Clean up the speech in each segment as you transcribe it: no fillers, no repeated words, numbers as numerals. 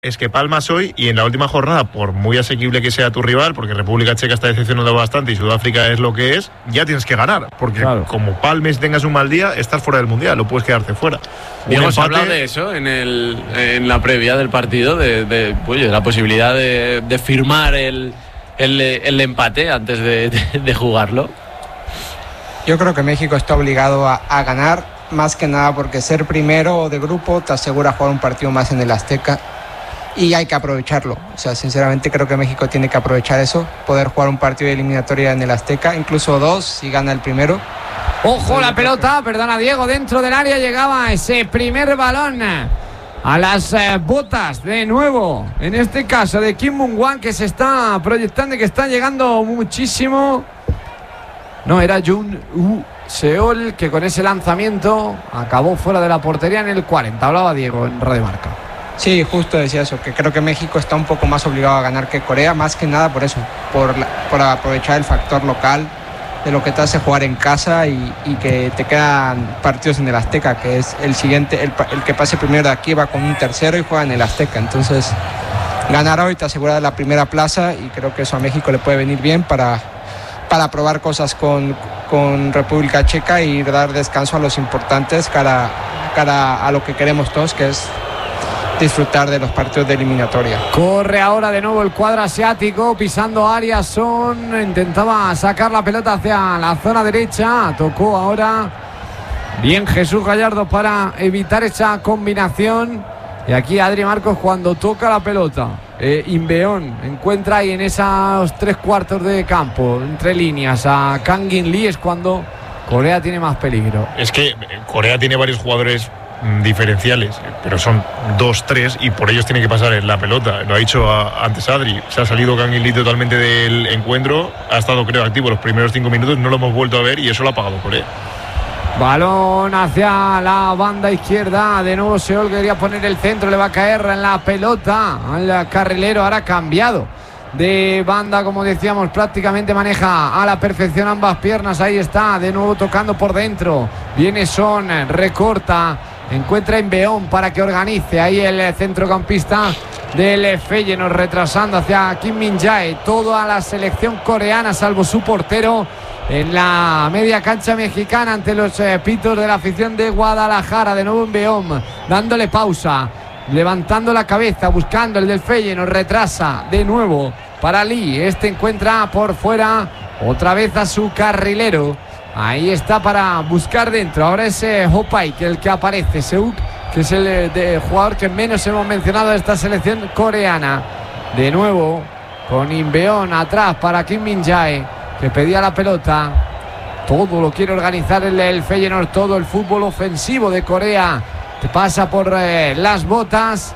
Es que palmas hoy y en la última jornada, por muy asequible que sea tu rival, porque República Checa está decepcionando bastante y Sudáfrica es lo que es, ya tienes que ganar, porque claro, como palmes y tengas un mal día, estás fuera del Mundial, no puedes quedarte fuera. Hemos hablado de eso en la previa del partido, de la posibilidad de firmar el empate antes de jugarlo. Yo creo que México está obligado a ganar, más que nada porque ser primero de grupo te asegura jugar un partido más en el Azteca. Y hay que aprovecharlo. O sea, sinceramente creo que México tiene que aprovechar eso, poder jugar un partido de eliminatoria en el Azteca, incluso 2 si gana el primero. Ojo la pelota, perdona Diego, dentro del área llegaba ese primer balón a las botas de nuevo, en este caso de Kim Moon-hwan, que se está proyectando y que está llegando muchísimo. No, era Jun Seol, que con ese lanzamiento acabó fuera de la portería en el 40. Hablaba Diego en Radio Marca. Sí, justo decía eso, que creo que México está un poco más obligado a ganar que Corea, más que nada por eso, por aprovechar el factor local de lo que te hace jugar en casa y que te quedan partidos en el Azteca, que es el siguiente, el que pase primero de aquí va con un tercero y juega en el Azteca. Entonces, ganar hoy te asegura la primera plaza y creo que eso a México le puede venir bien para probar cosas con República Checa y dar descanso a los importantes cara a lo que queremos todos, que es disfrutar de los partidos de eliminatoria. Corre ahora de nuevo el cuadro asiático, pisando área. Intentaba sacar la pelota hacia la zona derecha, tocó ahora bien Jesús Gallardo para evitar esa combinación. Y aquí Adri Marcos, cuando toca la pelota, Inbeón encuentra ahí en esos 3/4 de campo, entre líneas, a Kang In Lee, es cuando Corea tiene más peligro. Es que Corea tiene varios jugadores diferenciales, pero son 2-3 y por ellos tiene que pasar la pelota. Lo ha dicho antes Adri, se ha salido Kang In Lee totalmente del encuentro, ha estado creo activo los primeros 5 minutos, no lo hemos vuelto a ver y eso lo ha pagado Corea. Balón hacia la banda izquierda, de nuevo Seol quería poner el centro, le va a caer en la pelota al carrilero, ahora cambiado de banda, como decíamos, prácticamente maneja a la perfección ambas piernas. Ahí está, de nuevo tocando por dentro, viene Son, recorta, encuentra Inbeón para que organice ahí el centrocampista del Feyenoord, retrasando hacia Kim Min-jae. Todo a la selección coreana, salvo su portero, en la media cancha mexicana ante los pitos de la afición de Guadalajara. De nuevo Inbeón dándole pausa, levantando la cabeza, buscando el del Feyenoord, retrasa de nuevo para Lee. Este encuentra por fuera otra vez a su carrilero. Ahí está para buscar dentro. Ahora es Hopay el que aparece. Seuk, que es el jugador que menos hemos mencionado de esta selección coreana. De nuevo con Inbeón atrás para Kim Min-jae, que pedía la pelota. Todo lo quiere organizar el Feyenoord, todo el fútbol ofensivo de Corea que pasa por las botas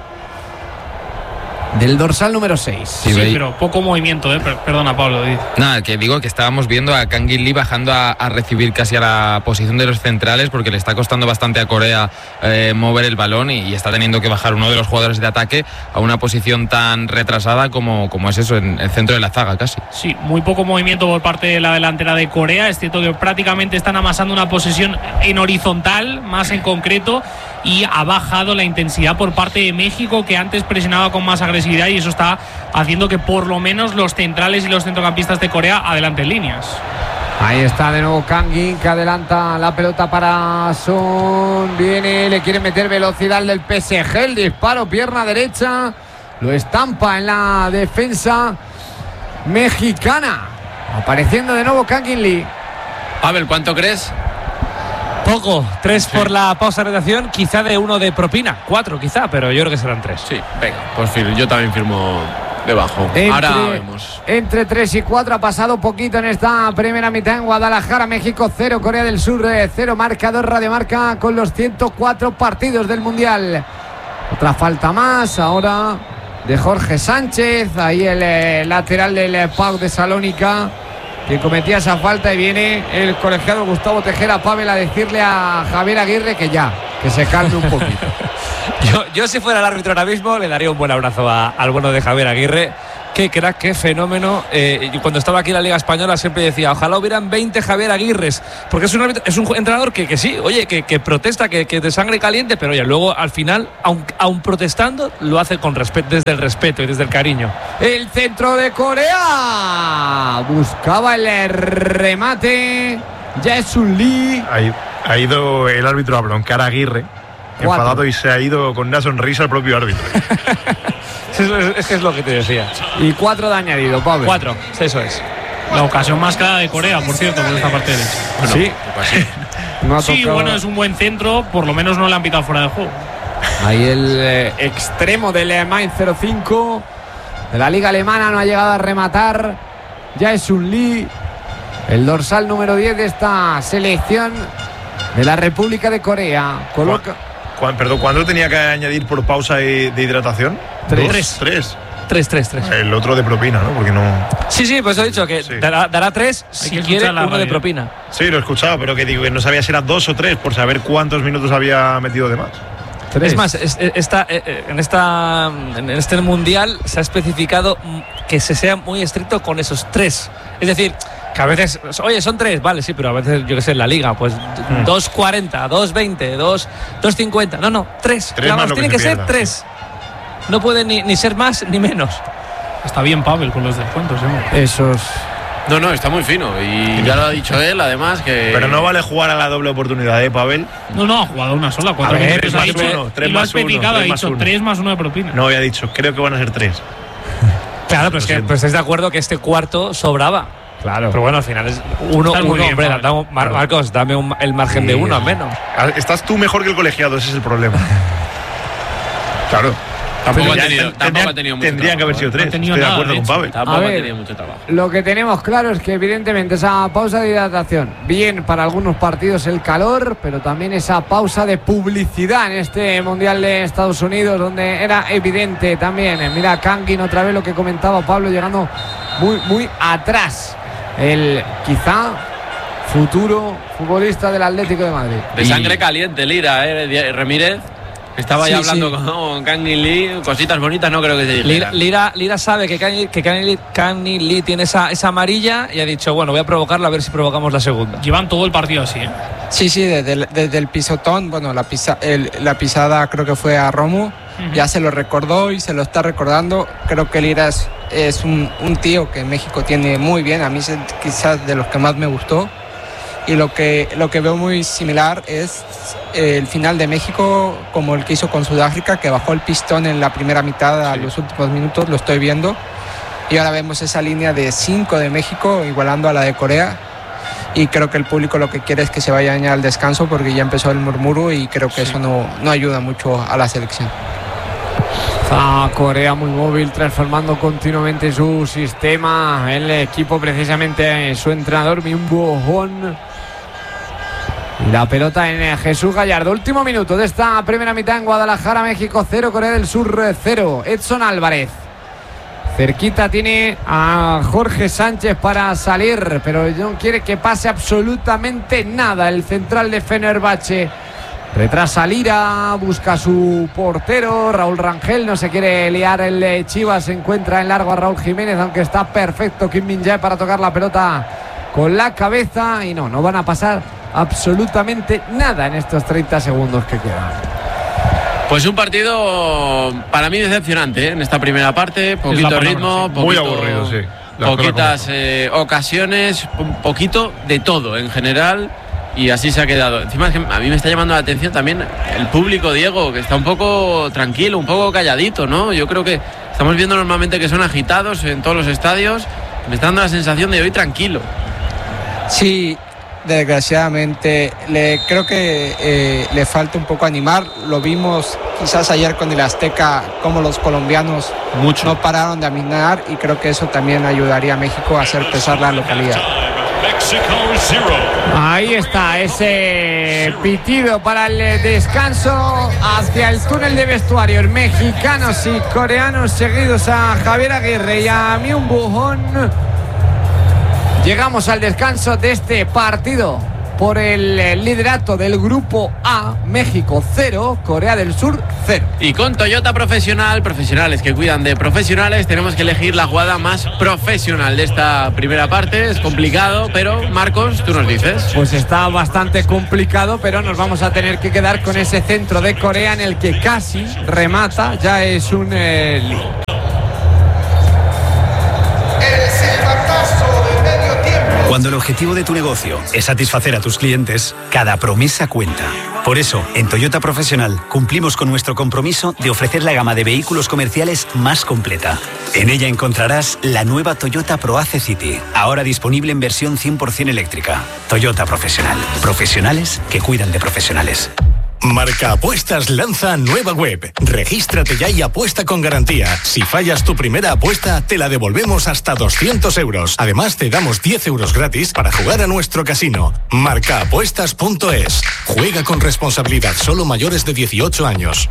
del dorsal número 6. Sí, pero poco movimiento, perdona Pablo. Nada, que digo que estábamos viendo a Kang In Lee bajando a recibir casi a la posición de los centrales, porque le está costando bastante a Corea mover el balón y está teniendo que bajar uno de los jugadores de ataque a una posición tan retrasada como es eso, en el centro de la zaga casi. Sí, muy poco movimiento por parte de la delantera de Corea. Es cierto que prácticamente están amasando una posesión en horizontal, más en concreto, y ha bajado la intensidad por parte de México, que antes presionaba con más agresividad, y eso está haciendo que por lo menos los centrales y los centrocampistas de Corea adelanten líneas. Ahí está de nuevo Kang In, que adelanta la pelota para Son. Viene, le quiere meter velocidad al del PSG. El disparo, pierna derecha, lo estampa en la defensa mexicana. Apareciendo de nuevo Kang In Lee. Pavel, ¿cuánto crees? Poco, 3 por la pausa de redacción, quizá de 1 de propina, 4 quizá, pero yo creo que serán 3. Sí, venga, pues yo también firmo debajo. Ahora vemos. Entre 3 y 4 ha pasado poquito en esta primera mitad en Guadalajara. México 0, Corea del Sur 0, marcador Radio Marca con los 104 partidos del Mundial. Otra falta más ahora de Jorge Sánchez, ahí el lateral del PAOK de Salónica, que cometía esa falta, y viene el colegiado Gustavo Tejera, Pavel, a decirle a Javier Aguirre que se calme un poquito. Yo si fuera el árbitro ahora mismo le daría un buen abrazo al bueno de Javier Aguirre, Qué crack, qué fenómeno. Y cuando estaba aquí en la Liga Española siempre decía, ojalá hubieran 20 Javier Aguirres, porque es un entrenador que sí, oye, que protesta, que de sangre caliente, pero oye, luego al final, aun protestando, lo hace con respeto, desde el respeto y desde el cariño. El centro de Corea buscaba el remate. Jae-Sun Lee. Ha ido el árbitro a broncar a Aguirre, enfadado, y se ha ido con una sonrisa al propio árbitro. Es que es lo que te decía. Y 4 de añadido, Pablo. 4, eso es. La ocasión más clara de Corea, por cierto, por esta parte derecha. Sí. No sí, bueno, es un buen centro, por lo menos no le han pitado fuera de juego. Ahí el extremo del Mainz 05 de la Liga Alemana no ha llegado a rematar. Jae-Sun Lee, el dorsal número 10 de esta selección de la República de Corea. Perdón, ¿cuándo tenía que añadir por pausa de hidratación? 3. 3. El otro de propina, ¿no? Porque no. Sí, pues he dicho que sí. dará 3 si quiere uno de propina. Sí, lo he escuchado, pero que digo que no sabía si era 2 o 3 por saber cuántos minutos había metido de más. 3. Es más, en este mundial se ha especificado que se sea muy estricto con esos 3. Es decir, que a veces, oye, son 3, vale, sí, pero a veces, yo que sé, en la liga, pues 2.40, 2.20, 2.50. No, 3. Tiene que ser 3. No puede ni ser más ni menos. Está bien Pavel con los descuentos, Esos. No, está muy fino. Y ya lo ha dicho él, además, que. Pero no vale jugar a la doble oportunidad, Pavel. No, ha jugado una sola. 4 3 3 más 1. 3 más 1. Ha dicho 3 más 1 de propina. No, había dicho, creo que van a ser 3. Claro, pero es que estáis de acuerdo que este cuarto sobraba. Claro. Pero bueno, al final es 1, hombre. Marcos, dame el margen de 1 al menos. Estás tú mejor que el colegiado, ese es el problema. Claro. Tampoco ha tenido mucho trabajo. Tendrían que haber sido 3. Estoy de acuerdo con Pavel. Tampoco ha tenido mucho trabajo. Lo que tenemos claro es que evidentemente esa pausa de hidratación, bien para algunos partidos el calor, pero también esa pausa de publicidad en este Mundial de Estados Unidos, donde era evidente también. Mira, Kangin otra vez lo que comentaba Pablo, llegando muy atrás. El quizá futuro futbolista del Atlético de Madrid. De sangre caliente, Lira, Ramírez. Estaba ya hablando con Kang-In Lee, cositas bonitas, no creo que se dijera. Lira sabe que Kang-In Lee tiene esa amarilla y ha dicho, bueno, voy a provocarla a ver si provocamos la segunda. Llevan todo el partido así, ¿eh? Sí, desde el pisotón, bueno, la pisada creo que fue a Romo, ya se lo recordó y se lo está recordando. Creo que Lira es un tío que México tiene muy bien, a mí es quizás de los que más me gustó. Y lo que veo muy similar es el final de México, como el que hizo con Sudáfrica, que bajó el pistón en la primera mitad a los últimos minutos, lo estoy viendo. Y ahora vemos esa línea de 5 de México igualando a la de Corea. Y creo que el público lo que quiere es que se vayan ya al descanso, porque ya empezó el murmuro y creo que eso no ayuda mucho a la selección. Está Corea muy móvil, transformando continuamente su sistema. El equipo, precisamente su entrenador, Myung-Woo Hon. Y la pelota en Jesús Gallardo. Último minuto de esta primera mitad en Guadalajara, México 0, Corea del Sur 0. Edson Álvarez. Cerquita tiene a Jorge Sánchez para salir, pero no quiere que pase absolutamente nada. El central de Fenerbahce retrasa Lira, busca a su portero Raúl Rangel, no se quiere liar el de Chivas, se encuentra en largo a Raúl Jiménez, aunque está perfecto Kim Min-jae para tocar la pelota con la cabeza. Y no van a pasar absolutamente nada en estos 30 segundos que quedan. Pues un partido para mí decepcionante, ¿eh? En esta primera parte, poquito palabra, ritmo, sí. Muy aburrido, sí. Poquitas ocasiones, un poquito de todo en general, y así se ha quedado. Encima es que a mí me está llamando la atención también el público, Diego, que está un poco tranquilo, un poco calladito, ¿no? Yo creo que estamos viendo normalmente que son agitados en todos los estadios. Me está dando la sensación de hoy tranquilo. Sí, desgraciadamente creo que le falta un poco animar. Lo vimos quizás ayer con el Azteca, como los colombianos no pararon de aminar, y creo que eso también ayudaría a México a hacer pesar la localidad. Ahí está ese pitido para el descanso hacia el túnel de vestuarios. Mexicanos y coreanos seguidos a Javier Aguirre y a Myung-Woo Hon. Llegamos al descanso de este partido por el liderato del grupo A. México 0, Corea del Sur 0. Y con Toyota Profesional, profesionales que cuidan de profesionales, tenemos que elegir la jugada más profesional de esta primera parte. Es complicado, pero Marcos, tú nos dices. Pues está bastante complicado, pero nos vamos a tener que quedar con ese centro de Corea en el que casi remata. Ya es un Cuando el objetivo de tu negocio es satisfacer a tus clientes, cada promesa cuenta. Por eso, en Toyota Profesional cumplimos con nuestro compromiso de ofrecer la gama de vehículos comerciales más completa. En ella encontrarás la nueva Toyota ProAce City, ahora disponible en versión 100% eléctrica. Toyota Profesional. Profesionales que cuidan de profesionales. Marca Apuestas lanza nueva web. Regístrate ya y apuesta con garantía. Si fallas tu primera apuesta, te la devolvemos hasta 200 euros. Además, te damos 10 euros gratis para jugar a nuestro casino. Marcaapuestas.es. Juega con responsabilidad. Solo mayores de 18 años.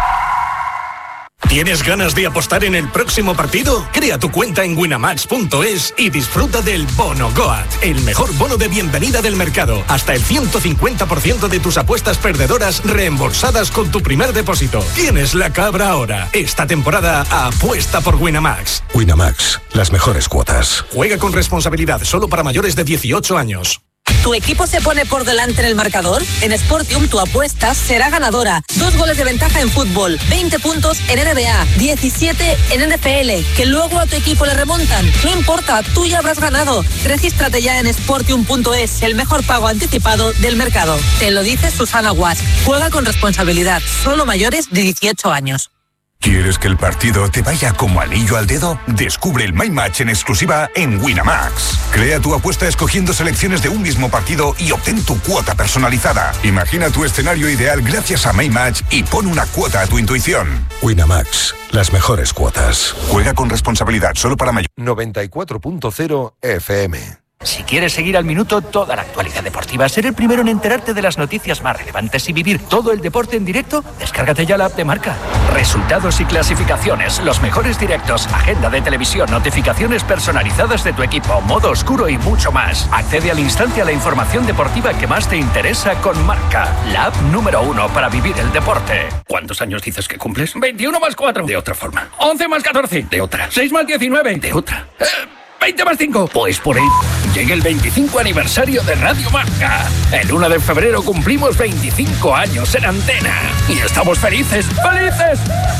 ¿Tienes ganas de apostar en el próximo partido? Crea tu cuenta en winamax.es y disfruta del Bono Goat, el mejor bono de bienvenida del mercado. Hasta el 150% de tus apuestas perdedoras reembolsadas con tu primer depósito. Tienes la cabra ahora. Esta temporada apuesta por Winamax. Winamax, las mejores cuotas. Juega con responsabilidad, solo para mayores de 18 años. ¿Tu equipo se pone por delante en el marcador? En Sportium tu apuesta será ganadora. 2 goles de ventaja en fútbol, 20 puntos en NBA, 17 en NFL, que luego a tu equipo le remontan. No importa, tú ya habrás ganado. Regístrate ya en Sportium.es, el mejor pago anticipado del mercado. Te lo dice Susana Guas. Juega con responsabilidad, solo mayores de 18 años. ¿Quieres que el partido te vaya como anillo al dedo? Descubre el My Match en exclusiva en Winamax. Crea tu apuesta escogiendo selecciones de un mismo partido y obtén tu cuota personalizada. Imagina tu escenario ideal gracias a My Match y pon una cuota a tu intuición. Winamax, las mejores cuotas. Juega con responsabilidad, solo para mayores. 94.0 FM. Si quieres seguir al minuto toda la actualidad deportiva, ser el primero en enterarte de las noticias más relevantes y vivir todo el deporte en directo, descárgate ya la app de Marca. Resultados y clasificaciones, los mejores directos, agenda de televisión, notificaciones personalizadas de tu equipo, modo oscuro y mucho más. Accede al instante a la información deportiva que más te interesa con Marca, la app número 1 para vivir el deporte. ¿Cuántos años dices que cumples? 21 más 4. De otra forma. 11 más 14. De otra. 6 más 19. De otra. 20 más 5. Pues por ahí llega el 25 aniversario de Radio Marca. El 1 de febrero cumplimos 25 años en antena. Y estamos felices, ¡felices!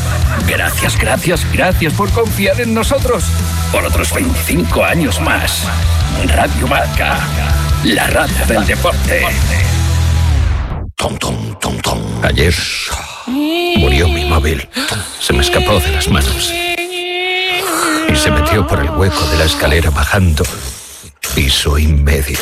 Gracias por confiar en nosotros. Por otros 25 años más. Radio Marca, la radio del deporte. Tom, tom, tom, tom. Ayer murió mi móvil. Se me escapó de las manos. Y se metió por el hueco de la escalera bajando piso y medio.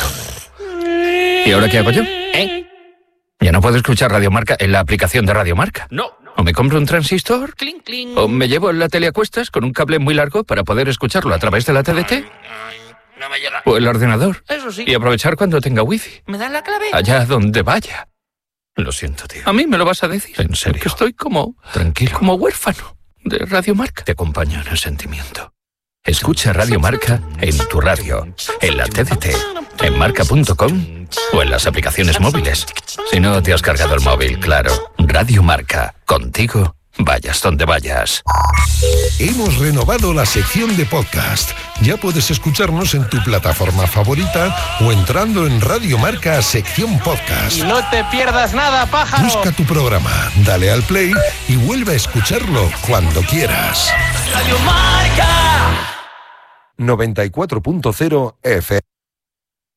¿Y ahora qué hago yo? ¿Ya no puedo escuchar Radio Marca en la aplicación de Radio Marca? No. ¿O me compro un transistor? ¿O me llevo la tele a cuestas con un cable muy largo para poder escucharlo a través de la TDT? No me llega. ¿O el ordenador? Eso sí. Y aprovechar cuando tenga wifi. ¿Me dan la clave? Allá donde vaya. Lo siento, tío. ¿A mí me lo vas a decir? En serio. Que estoy como... Tranquilo. Como huérfano de Radio Marca. Te acompaño en el sentimiento. Escucha Radio Marca en tu radio, en la TDT, en marca.com o en las aplicaciones móviles. Si no te has cargado el móvil, claro. Radio Marca. Contigo, vayas donde vayas. Hemos renovado la sección de podcast. Ya puedes escucharnos en tu plataforma favorita o entrando en Radio Marca sección podcast. Y no te pierdas nada, pájaro. Busca tu programa, dale al play y vuelve a escucharlo cuando quieras. Radio Marca. 94.0 FM.